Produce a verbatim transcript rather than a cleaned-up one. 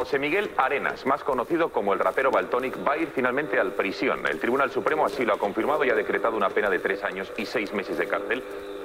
José Miguel Arenas, más conocido como el rapero Valtonyc, va a ir finalmente al prisión. El Tribunal Supremo así lo ha confirmado y ha decretado una pena de tres años y seis meses de cárcel